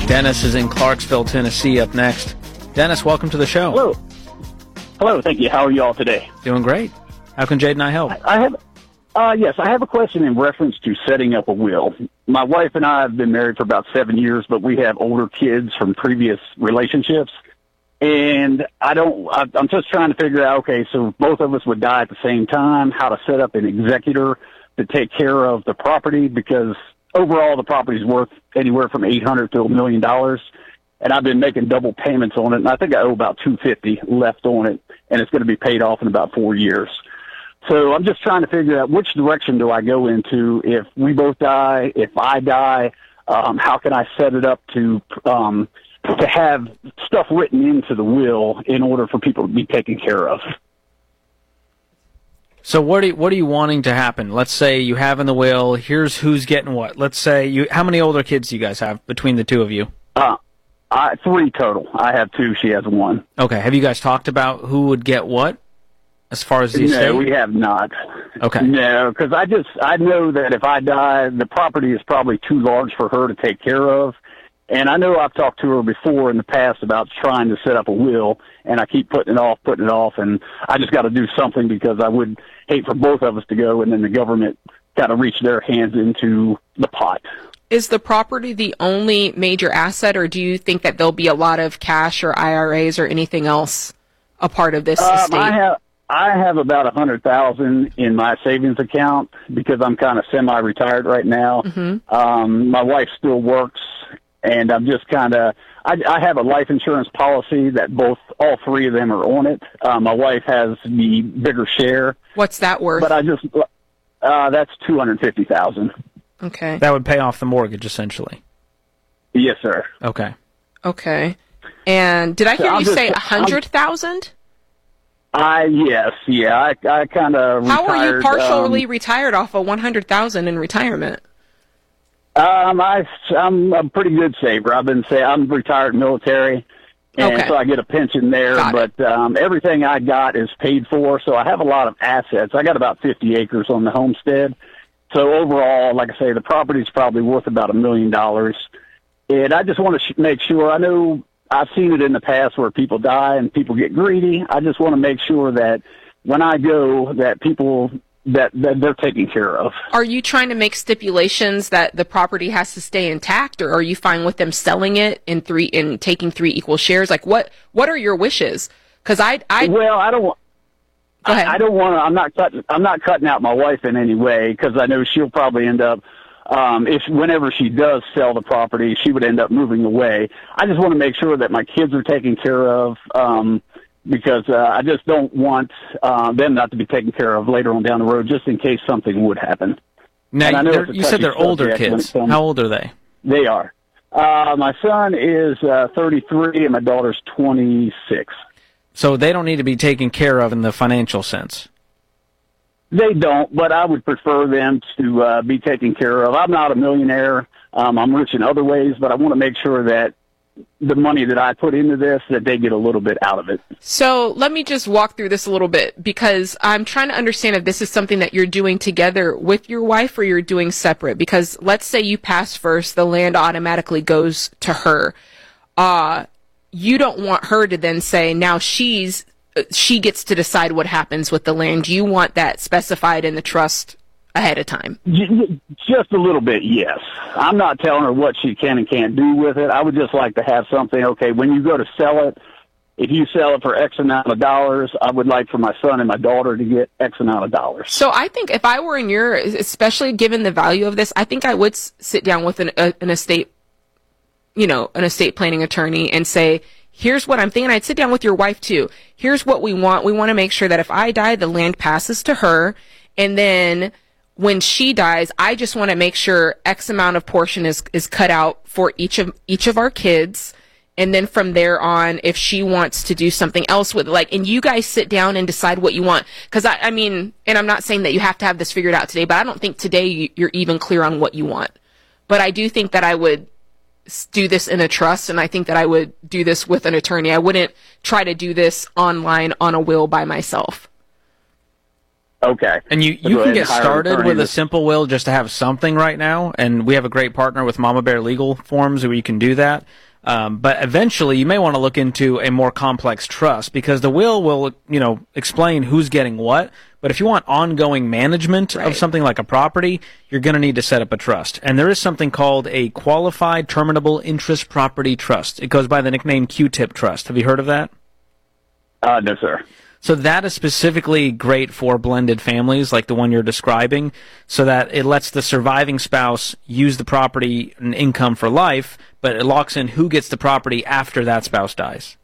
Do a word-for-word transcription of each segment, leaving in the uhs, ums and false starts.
Dennis is in Clarksville, Tennessee, up next. Dennis, welcome to the show. Hello. Hello, thank you. How are you all today? Doing great. How can Jade and I help? I, I have, uh, yes, I have a question in reference to setting up a will. My wife and I have been married for about seven years, but we have older kids from previous relationships. And I don't, I, I'm just trying to figure out, okay, so both of us would die at the same time, how to set up an executor to take care of the property, because overall the property is worth anywhere from eight hundred to a million dollars. And I've been making double payments on it, and I think I owe about two hundred fifty dollars left on it, and it's going to be paid off in about four years. So I'm just trying to figure out which direction do I go into if we both die, if I die, um, how can I set it up to um, to have stuff written into the will in order for people to be taken care of. So what are you, what are you wanting to happen? Let's say you have in the will, here's who's getting what. Let's say you, how many older kids do you guys have between the two of you? Uh, I, three total. I have two. She has one. Okay. Have you guys talked about who would get what as far as the estate? No, we have not. Okay. No, because I just, I know that if I die, the property is probably too large for her to take care of. And I know I've talked to her before in the past about trying to set up a will, and I keep putting it off, putting it off, and I just got to do something because I would hate for both of us to go, and then the government got to reach their hands into the pot. Is the property the only major asset, or do you think that there'll be a lot of cash or I R As or anything else a part of this um, estate? I have, I have about a hundred thousand in my savings account because I'm kind of semi-retired right now. Mm-hmm. Um, my wife still works. And I'm just kind of, I, I have a life insurance policy that both, all three of them are on it. Uh, my wife has the bigger share. What's that worth? But I just, uh, that's two hundred fifty thousand dollars. Okay. That would pay off the mortgage, essentially. Yes, sir. Okay. Okay. And did I hear So you just, say one hundred thousand dollars? I, yes, yeah, I, I kind of retired. How are you partially um, retired off of one hundred thousand dollars in retirement? Um, I, I'm a pretty good saver. I've been say I'm retired military, and Okay. so I get a pension there. Got but um, everything I got is paid for, so I have a lot of assets. I got about fifty acres on the homestead. So overall, like I say, the property's probably worth about a million dollars. And I just want to sh- make sure. I know I've seen it in the past where people die and people get greedy. I just want to make sure that when I go, that people. That, that they're taken care of. Are you trying to make stipulations that the property has to stay intact, or are you fine with them selling it in three in taking three equal shares? Like, what what are your wishes? Because I I well, I don't want. Go ahead. I, I don't want to. I'm not cutting. I'm not cutting out my wife in any way because I know she'll probably end up. Um, if whenever she does sell the property, she would end up moving away. I just want to make sure that my kids are taken care of. Um, Because uh, I just don't want uh, them not to be taken care of later on down the road, just in case something would happen. Now, you said they're older kids. How old are they? They are. Uh, my son is uh, thirty-three, and my daughter's twenty-six. So they don't need to be taken care of in the financial sense. They don't, but I would prefer them to uh, be taken care of. I'm not a millionaire. Um, I'm rich in other ways, but I want to make sure that the money that I put into this, that they get a little bit out of it. So let me just walk through this a little bit, because I'm trying to understand if this is something that you're doing together with your wife or you're doing separate. Because let's say you pass first, the land automatically goes to her. Uh, you don't want her to then say, now she's, she gets to decide what happens with the land. You want that specified in the trust ahead of time. Just a little bit, yes. I'm not telling her what she can and can't do with it. I would just like to have something, okay, when you go to sell it, if you sell it for X amount of dollars, I would like for my son and my daughter to get X amount of dollars. So I think if I were in your, especially given the value of this, I think I would s- sit down with an, a, an estate, you know, an estate planning attorney and say, here's what I'm thinking. I'd sit down with your wife too. Here's what we want. We want to make sure that if I die, the land passes to her, and then when she dies, I just want to make sure X amount of portion is, is cut out for each of, each of our kids. And then from there on, if she wants to do something else with it, like, and you guys sit down and decide what you want. Cause I, I mean, and I'm not saying that you have to have this figured out today, but I don't think today you're even clear on what you want. But I do think that I would do this in a trust, and I think that I would do this with an attorney. I wouldn't try to do this online on a will by myself. Okay. And you, you can get started with a simple will just to have something right now, and we have a great partner with Mama Bear Legal Forms where you can do that. Um, but eventually, you may want to look into a more complex trust, because the will will, you know, explain who's getting what. But if you want ongoing management right. of something like a property, you're going to need to set up a trust. And there is something called a Qualified Terminable Interest Property Trust. It goes by the nickname Q-Tip Trust. Have you heard of that? Uh, no, sir. So that is specifically great for blended families like the one you're describing, so that it lets the surviving spouse use the property and income for life, but it locks in who gets the property after that spouse dies.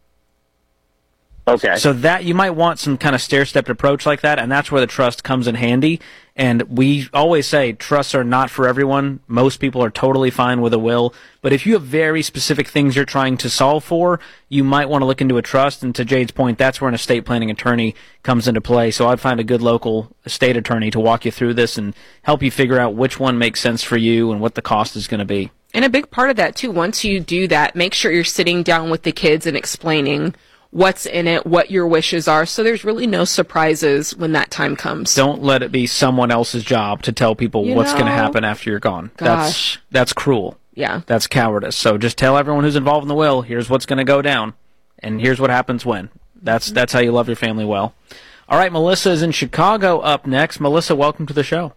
Okay. So that you might want some kind of stair-stepped approach like that, and that's where the trust comes in handy. And we always say trusts are not for everyone. Most people are totally fine with a will. But if you have very specific things you're trying to solve for, you might want to look into a trust. And to Jade's point, that's where an estate planning attorney comes into play. So I'd find a good local estate attorney to walk you through this and help you figure out which one makes sense for you and what the cost is going to be. And a big part of that, too, once you do that, make sure you're sitting down with the kids and explaining what's in it, what your wishes are, so there's really no surprises when that time comes. Don't let it be someone else's job to tell people you what's going to happen after you're gone. Gosh. That's that's cruel. Yeah. That's cowardice. So just tell everyone who's involved in the will, here's what's going to go down, and here's what happens when. That's that's how you love your family well. All right, Melissa is in Chicago up next. Melissa, welcome to the show.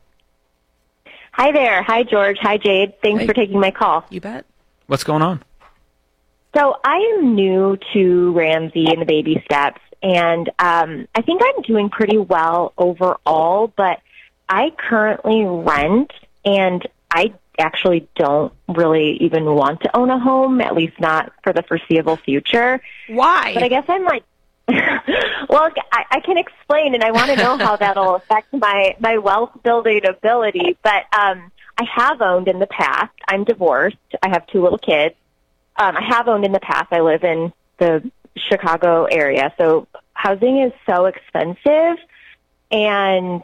Hi there. Hi, George. Hi, Jade. Thanks hey. for taking my call. You bet. What's going on? So I am new to Ramsey and the baby steps, and um, I think I'm doing pretty well overall, but I currently rent, and I actually don't really even want to own a home, at least not for the foreseeable future. Why? But I guess I'm like, well, I, I can explain, and I want to know how that'll affect my, my wealth-building ability, but um, I have owned in the past. I'm divorced. I have two little kids. Um, I have owned in the past. I live in the Chicago area, so housing is so expensive, and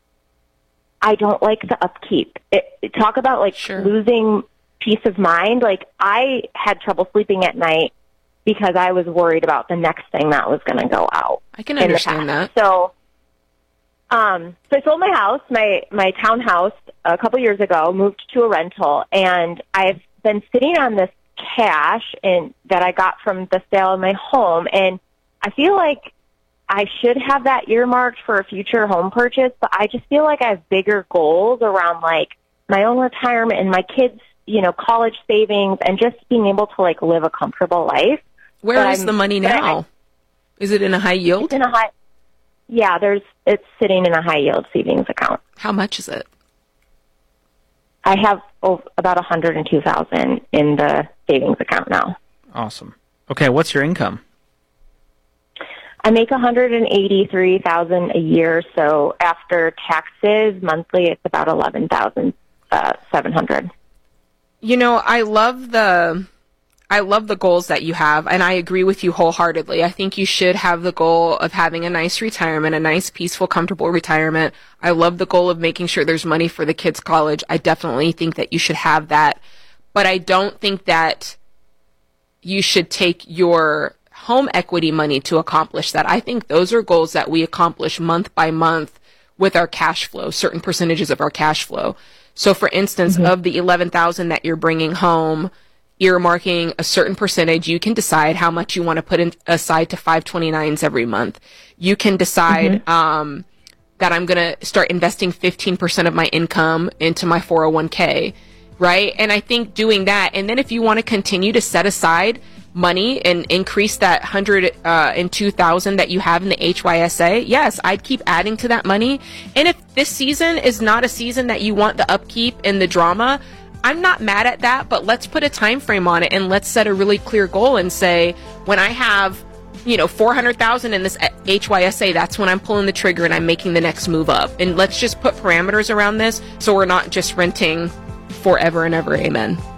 I don't like the upkeep. It, it, talk about, like, sure. losing peace of mind. Like, I had trouble sleeping at night because I was worried about the next thing that was going to go out. I can understand that. So, um, so I sold my house, my, my townhouse, a couple years ago, moved to a rental, and I've been sitting on this cash and that I got from the sale of my home, and I feel like I should have that earmarked for a future home purchase, but I just feel like I have bigger goals around, like, my own retirement and my kids, you know, college savings, and just being able to, like, live a comfortable life. Where but is I'm, the money now? I, is it in a high yield? It's in a high, yeah, there's, it's sitting in a high yield savings account. How much is it? I have oh, about one hundred two thousand dollars in the savings account now. Awesome. Okay, what's your income? I make one hundred eighty-three thousand dollars a year, so after taxes, monthly, it's about eleven thousand seven hundred dollars. You know, I love the I love the goals that you have, and I agree with you wholeheartedly. I think you should have the goal of having a nice retirement, a nice, peaceful, comfortable retirement. I love the goal of making sure there's money for the kids' college. I definitely think that you should have that. But I don't think that you should take your home equity money to accomplish that. I think those are goals that we accomplish month by month with our cash flow, certain percentages of our cash flow. So, for instance, mm-hmm. of the eleven thousand dollars that you're bringing home, earmarking a certain percentage, you can decide how much you want to put in, aside to five twenty-nines every month. You can decide mm-hmm. um, that I'm going to start investing fifteen percent of my income into my four oh one k, right? And I think doing that, and then if you want to continue to set aside money and increase that one hundred two thousand that you have in the H Y S A, yes, I'd keep adding to that money. And if this season is not a season that you want the upkeep and the drama, I'm not mad at that, but let's put a time frame on it, and let's set a really clear goal and say, when I have, you know, four hundred thousand in this H Y S A, that's when I'm pulling the trigger and I'm making the next move up. And let's just put parameters around this so we're not just renting forever and ever. Amen.